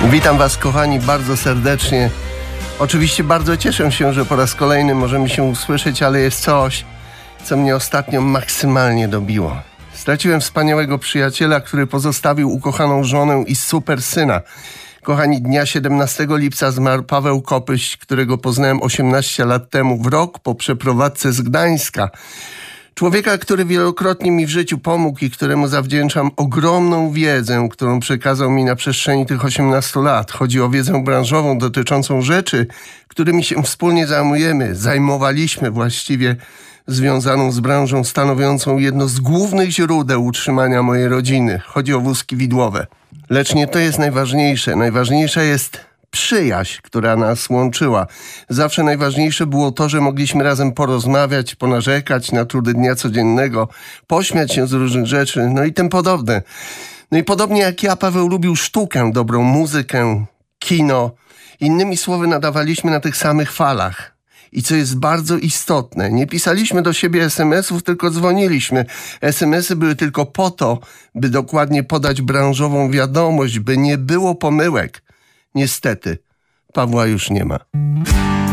Witam Was, kochani, bardzo serdecznie. Oczywiście bardzo cieszę się, że po raz kolejny możemy się usłyszeć, ale jest coś, co mnie ostatnio maksymalnie dobiło. Straciłem wspaniałego przyjaciela, który pozostawił ukochaną żonę i super syna. Kochani, dnia 17 lipca zmarł Paweł Kopyś, którego poznałem 18 lat temu, w rok po przeprowadzce z Gdańska. Człowieka, który wielokrotnie mi w życiu pomógł i któremu zawdzięczam ogromną wiedzę, którą przekazał mi na przestrzeni tych 18 lat. Chodzi o wiedzę branżową dotyczącą rzeczy, którymi się wspólnie zajmowaliśmy właściwie, związaną z branżą stanowiącą jedno z głównych źródeł utrzymania mojej rodziny. Chodzi o wózki widłowe. Lecz nie to jest najważniejsze. Najważniejsza jest przyjaźń, która nas łączyła. Zawsze najważniejsze było to, że mogliśmy razem porozmawiać, ponarzekać na trudy dnia codziennego, pośmiać się z różnych rzeczy, no i tym podobne. No i podobnie jak ja, Paweł lubił sztukę, dobrą muzykę, kino. Innymi słowy, nadawaliśmy na tych samych falach. I co jest bardzo istotne, nie pisaliśmy do siebie SMS-ów, tylko dzwoniliśmy. SMS-y były tylko po to, by dokładnie podać branżową wiadomość, by nie było pomyłek. Niestety, Pawła już nie ma.